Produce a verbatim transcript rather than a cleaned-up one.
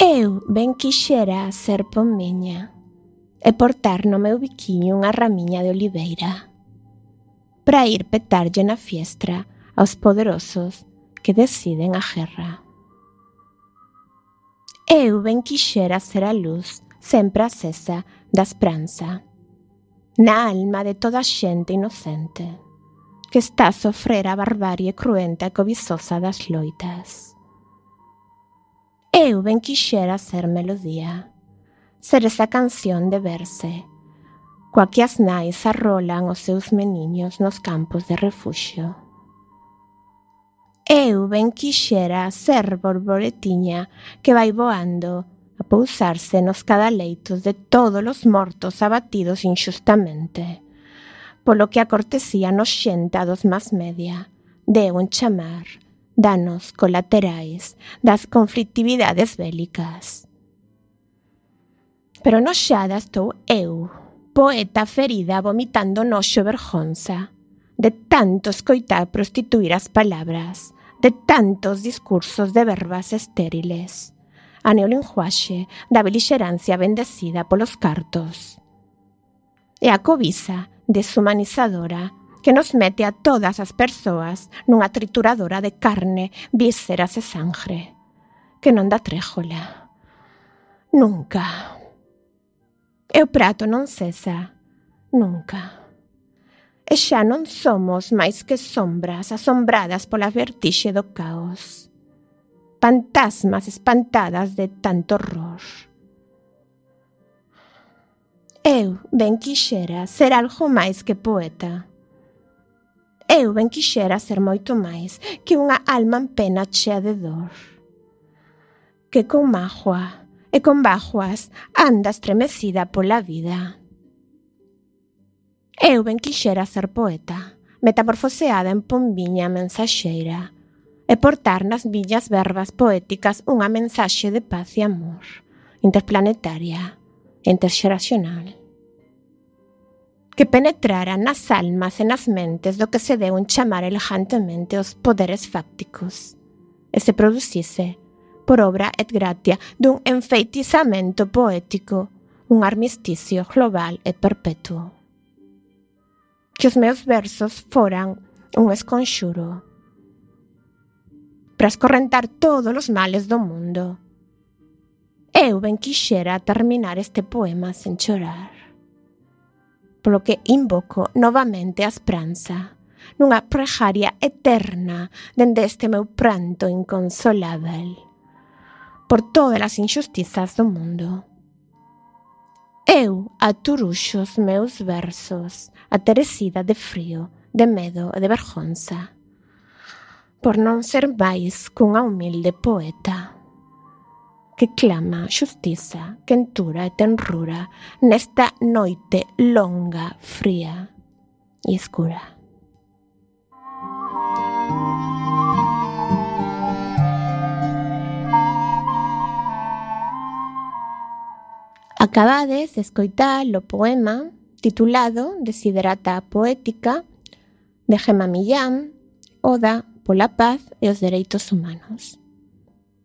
Eu ben quixera ser pomiña e portar no meu biquiño unha ramiña de oliveira para ir petarlle na fiestra aos poderosos que deciden a guerra. Eu ben quixera ser a luz sempre acesa da esperanza na alma de toda a xente inocente que está a sofrer a barbarie cruenta e cobizosa das loitas. Eu ben quixera ser melodía, ser esa canción de verse, coa que as nais arrolan os seus meniños nos campos de refuxio. Eu ben quixera ser borboletiña que vai voando a pousarse nos cadaleitos de todos os mortos abatidos inxustamente, polo que a cortesía noxenta dos más media deu en chamar danos colaterais das conflictividades bélicas. Pero noxada estou eu, poeta ferida vomitando noxo e vergonza, de tanto escoitar prostituir as palabras, de tantos discursos de verbas estériles, a neolinguaxe da belixerancia bendecida polos cartos. E a cobiza deshumanizadora que nos mete a todas as persoas nunha trituradora de carne, vísceras e sangre, que non dá tréjola. Nunca. E o prato non cesa. Nunca. E xa non somos máis que sombras asombradas pola vertixe do caos. Fantasmas espantadas de tanto horror. Eu ben quixera ser algo máis que poeta. Eu ben quixera ser moito máis que unha alma en pena chea de dor, que con mágoa e con bágoas anda estremecida pola vida. Eu ben quixera ser poeta, metamorfoseada en pombiña mensaxeira, e portar nas millas verbas poéticas unha mensaxe de paz e amor, interplanetaria, interxeracional, que penetrara nas almas e nas mentes do que se deu en chamar elegantemente os poderes fácticos, e se producise, por obra et gratia dun enfeitizamento poético, un armisticio global e perpetuo. Que os meus versos foran un esconxuro para escorrentar todos os males do mundo. Eu ben quixera terminar este poema sen chorar, polo que invoco novamente a esperanza nunha pregaria eterna dende este meu pranto inconsolável por todas as injustizas do mundo. Eu aturuxo os meus versos aterecida de frío, de medo e de vergonza, por non ser máis cunha humilde poeta que clama xustiza, quentura e tenrura nesta noite longa, fría e escura. Acabades de escoitar o poema titulado Desiderata Poética de Gemma Millán, Oda pola paz e os dereitos humanos.